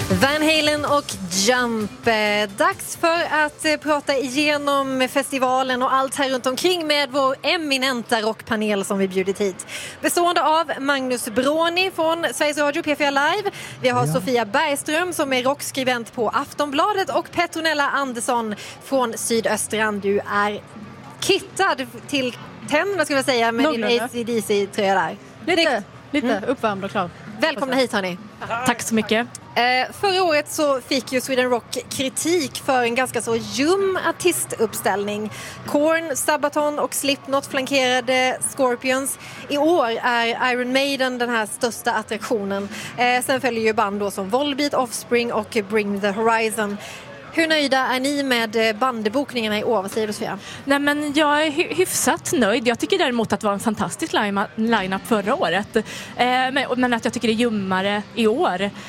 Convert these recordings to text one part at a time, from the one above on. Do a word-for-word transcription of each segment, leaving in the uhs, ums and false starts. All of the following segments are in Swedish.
Van Halen och Jump. Dags för att prata igenom festivalen och allt här runt omkring med vår eminenta rockpanel som vi bjudit hit. Bestående av Magnus Bråni från Sveriges Radio P fyra Live. Vi har ja. Sofia Bergström som är rockskribent på Aftonbladet och Petronella Andersson från Sydöstran. Du är kittad till tenn, vad ska jag säga, med Någon din A C D C-tröja där. Lite, lite mm. uppvärmd och klar. Välkomna hit hörni. Tack så mycket. Eh, förra året så fick ju Sweden Rock kritik för en ganska så ljum artistuppställning. Korn, Sabaton och Slipknot flankerade Scorpions. I år är Iron Maiden den här största attraktionen. Eh, sen följer ju band då som Volbeat, Offspring och Bring the Horizon. Hur nöjda är ni med bandbokningarna i år? Vad säger du, Sofia? Nej, men jag är hyfsat nöjd. Jag tycker däremot att det var en fantastisk line-up förra året. Eh, men, men att jag tycker det är ljummare i år. Eh,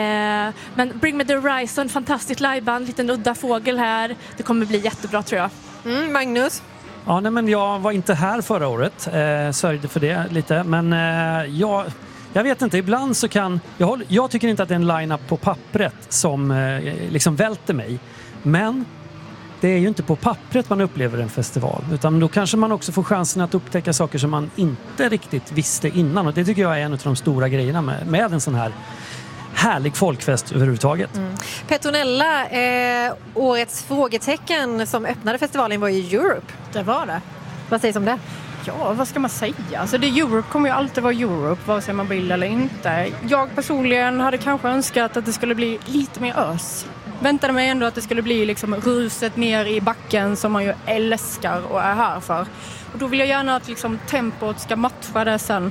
men Bring Me The Horizon, fantastiskt liveband, liten udda fågel här. Det kommer bli jättebra tror jag. Mm, Magnus? Ja, nej, men jag var inte här förra året. Eh, sörjde för det lite. Men eh, jag... Jag vet inte, ibland så kan... Jag, håller, jag tycker inte att det är en line-up på pappret som eh, liksom välter mig. Men det är ju inte på pappret man upplever en festival. Utan då kanske man också får chansen att upptäcka saker som man inte riktigt visste innan. Och det tycker jag är en av de stora grejerna med, med en sån här härlig folkfest överhuvudtaget. Mm. Petronella, eh, årets frågetecken som öppnade festivalen var ju Europe. Det var det. Vad sägs om det? Ja, vad ska man säga? Alltså det Europe kommer ju alltid vara Europe, vare sig man vill eller inte. Jag personligen hade kanske önskat att det skulle bli lite mer ös. Väntade mig ändå att det skulle bli liksom ruset ner i backen som man ju älskar och är här för. Och då vill jag gärna att liksom tempot ska matcha det sen.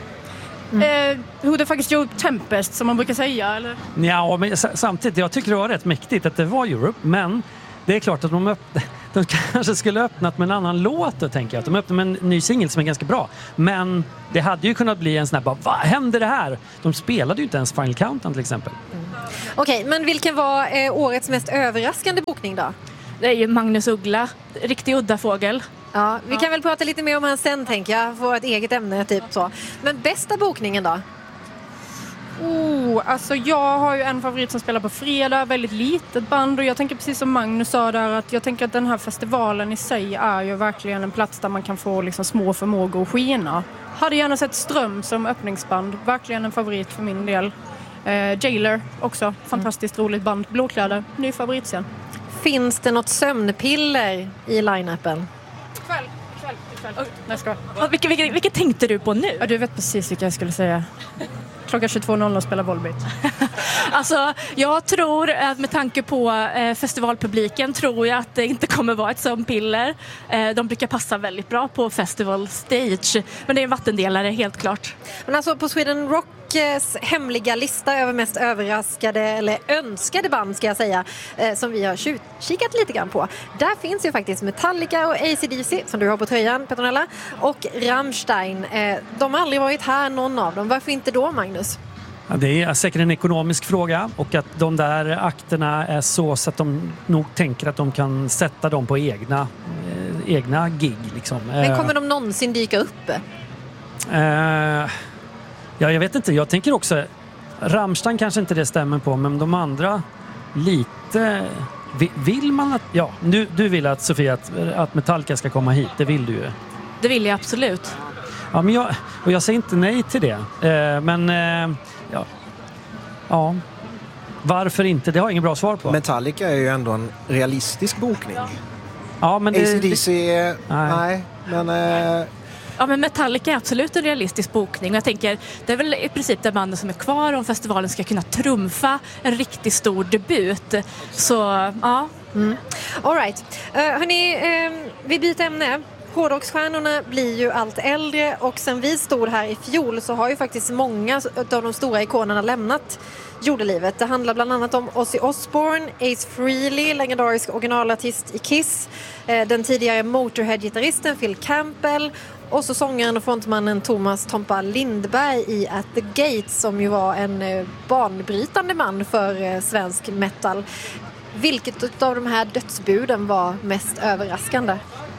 Mm. Eh, hur det faktiskt gjorde Tempest, som man brukar säga, eller? Ja, men samtidigt, jag tycker det var rätt mäktigt att det var Europe, men det är klart att de öppnade... De kanske skulle öppnat med en annan låt då, tänker jag. Att de öppnade med en ny singel som är ganska bra. Men det hade ju kunnat bli en sån här, bara, vad händer det här? De spelade ju inte ens Final Countdown till exempel. Mm. Okej, okay, men vilken var eh, årets mest överraskande bokning då? Det är ju Magnus Uggla, riktig udda fågel. Ja, vi ja. kan väl prata lite mer om han sen, tänker jag. Få ett eget ämne, typ så. Men bästa bokningen då? Oh, alltså jag har ju en favorit som spelar på fredag, väldigt litet band, och jag tänker precis som Magnus sa där, att jag tänker att den här festivalen i sig är ju verkligen en plats där man kan få liksom små förmågor att skina. Hade gärna sett Ström som öppningsband, verkligen en favorit för min del. eh, Jailer också, fantastiskt mm. roligt band, blåkläder, ny favoritscen. Finns det något sömnpiller i line-upen? Kväll, kväll, kväll. Oh, nej, ska jag. Vilket, vilket, vilket tänkte du på nu? Ja, du vet precis vilka jag skulle säga. Klockan tjugotvå noll noll spelar Volbeat. Alltså, jag tror att med tanke på eh, festivalpubliken tror jag att det inte kommer vara ett sömnpiller. Eh, de brukar passa väldigt bra på festival stage. Men det är en vattendelare, helt klart. Men alltså på Sweden Rocks hemliga lista över mest överraskade eller önskade band, ska jag säga, eh, som vi har kikat lite grann på. Där finns ju faktiskt Metallica och A C D C, som du har på tröjan, Petronella, och Rammstein. Eh, de har aldrig varit här, någon av dem. Varför inte då, Magnus? Ja, det är säkert en ekonomisk fråga, och att de där akterna är så, så att de nog tänker att de kan sätta dem på egna, eh, egna gig. Liksom. Men kommer de någonsin dyka upp? Eh, ja, jag vet inte. Jag tänker också, Rammstein kanske inte det stämmer på, men de andra lite... Vill man att... Ja, du, du vill att, Sofia, att, att Metallica ska komma hit. Det vill du ju. Det vill jag absolut. Ja, men jag, och jag säger inte nej till det. Eh, men... Eh, ja. ja. Varför inte? Det har jag ingen bra svar på. Metallica är ju ändå en realistisk bokning. Ja, men det... A C D C... Det, nej. nej. Men... Eh, Ja, men Metallica är absolut en realistisk bokning. Jag tänker, det är väl i princip det bandet som är kvar om festivalen ska kunna trumfa en riktigt stor debut. Så, ja. Mm. All right. Uh, hörni, uh, vi byter ämne. Hårdrocksstjärnorna blir ju allt äldre, och sen vi stod här i fjol så har ju faktiskt många av de stora ikonerna lämnat jordelivet. Det handlar bland annat om Ozzy Osbourne, Ace Frehley, legendarisk originalartist i Kiss, den tidigare Motorhead-gitarristen Phil Campbell, och så sångaren och frontmannen Thomas Tompa Lindberg i At the Gates, som ju var en banbrytande man för svensk metal. Vilket av de här dödsbuden var mest överraskande?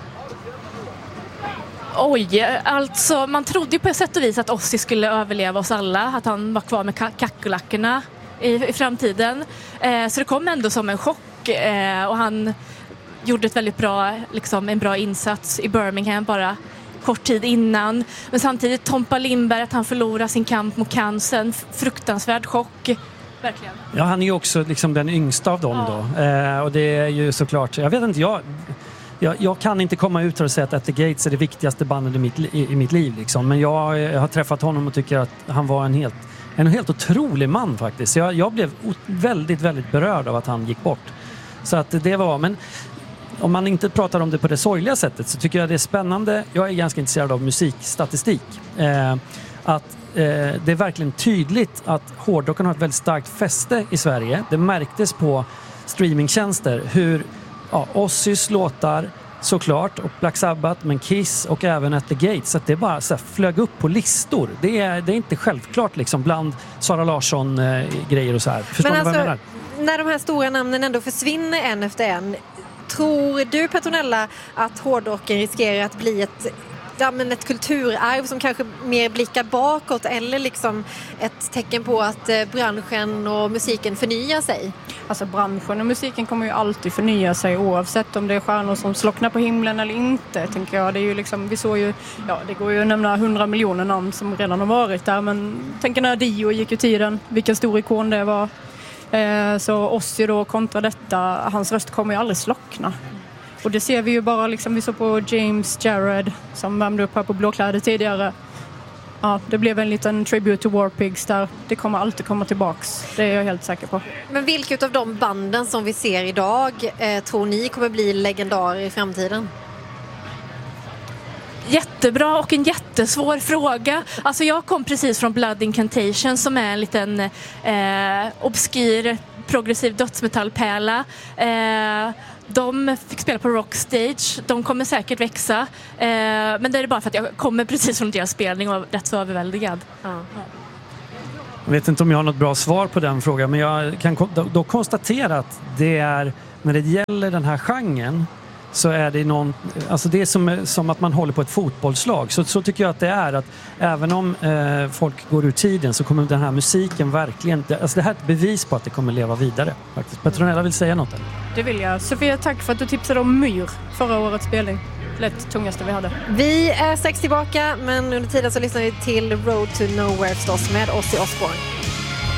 Oj, alltså man trodde ju på ett sätt och vis att Ozzy skulle överleva oss alla, att han var kvar med ka- kackerlackorna. i, i framtiden. Eh, så det kom ändå som en chock eh, och han gjorde ett väldigt bra, liksom, en bra insats i Birmingham bara kort tid innan. Men samtidigt Tompa Lindberg, att han förlorar sin kamp mot cancern, fruktansvärd chock. Verkligen. Ja, han är ju också liksom den yngsta av dem ja. då. Eh, och det är ju såklart, jag vet inte, jag, jag, jag kan inte komma ut och säga att At the Gates är det viktigaste bandet i mitt, i, i mitt liv liksom. Men jag, jag har träffat honom och tycker att han var en helt, en helt otrolig man faktiskt. Jag, jag blev väldigt, väldigt berörd av att han gick bort. Så att det var, men om man inte pratar om det på det sorgliga sättet så tycker jag det är spännande. Jag är ganska intresserad av musikstatistik. Eh, att eh, det är verkligen tydligt att hårdrocken har ett väldigt starkt fäste i Sverige. Det märktes på streamingtjänster hur ja, Ozzys låtar såklart och Black Sabbath, men Kiss och även At the Gates, så att det bara så här, flög upp på listor. Det är, det är inte självklart liksom bland Sara Larsson eh, grejer och så här. Förstår men ni vad jag alltså, menar? När de här stora namnen ändå försvinner en efter en, tror du, Petronella, att hårdrocken riskerar att bli ett, ja, men ett kulturarv som kanske mer blickar bakåt, eller liksom ett tecken på att eh, branschen och musiken förnyar sig? Alltså branschen och musiken kommer ju alltid förnya sig oavsett om det är stjärnor som slocknar på himlen eller inte, tänker jag. Det är ju liksom, vi såg ju, ja det går ju att nämna hundra miljoner namn som redan har varit där, men tänker när Dio gick i tiden, vilken stor ikon det var. Eh, så Ozzy då kontra detta, hans röst kommer ju aldrig slockna. Och det ser vi ju bara liksom, vi såg på James Jared som värmde upp här på Blåkläder tidigare. Ja, det blev en liten tribute to War Pigs där. Det kommer alltid komma tillbaks. Det är jag helt säker på. Men vilket av de banden som vi ser idag eh, tror ni kommer bli legendarer i framtiden? Jättebra och en jättesvår fråga. Alltså jag kom precis från Blood Incantation som är en liten eh, obskyr progressiv dödsmetallpärla. Eh, de fick spela på Rockstage. De kommer säkert växa. Eh, men det är bara för att jag kommer precis från deras spelning och var rätt så överväldigad. Ja. Jag vet inte om jag har något bra svar på den frågan, men jag kan då konstatera att det är, när det gäller den här genren, så är det någon, alltså det är som, som att man håller på ett fotbollslag. Så, så tycker jag att det är, att även om eh, folk går ur tiden så kommer den här musiken verkligen, alltså det här är ett bevis på att det kommer leva vidare faktiskt. Petronella vill säga något eller? Det vill jag. Sofia, tack för att du tipsade om Myr förra årets spelning. Lätt tungaste vi hade. Vi är strax tillbaka, men under tiden så lyssnar vi till Road to Nowhere förstås med Ozzy Osbourne.